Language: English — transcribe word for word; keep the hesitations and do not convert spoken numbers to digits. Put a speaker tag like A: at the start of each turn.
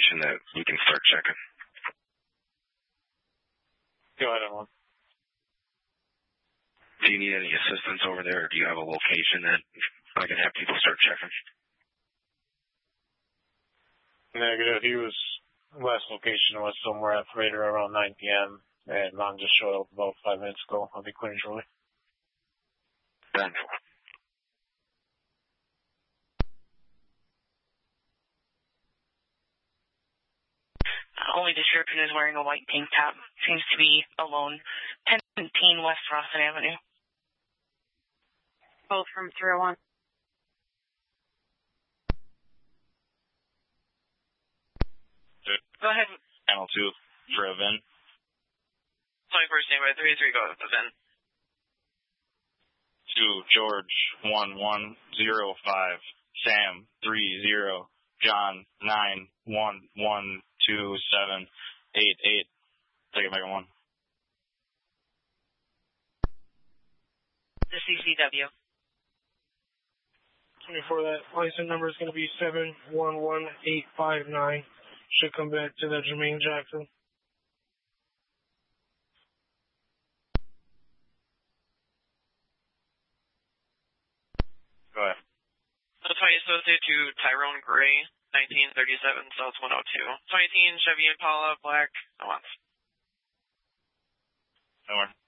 A: location that we can start checking.
B: Go ahead, Emily.
A: Do you need any assistance over there, or do you have a location that I can have people start checking?
B: Negative. He was, last location was somewhere at Freighter around nine p.m., and Mom just showed up about five minutes ago. I'll be clearing shortly.
A: Done.
C: Only description is wearing a white tank top. Seems to be alone. ten seventeen West Rawson Avenue.
D: Both from three oh one.
C: Go ahead.
E: Panel two for a V I N.
C: twenty-four standby three three, go with the V I N.
E: To George one one zero five, Sam three zero, John nine one one two seven eight eight. Take it back on one.
C: The C C W.
F: twenty-four, that license number is going to be seven one one eight five nine. Should come back to that Jermaine Jackson.
E: Go ahead.
C: The twenty associated to Tyrone Gray, nineteen thirty-seven South one oh two. twenty eighteen Chevy Impala, black, no one's.
E: Nowhere.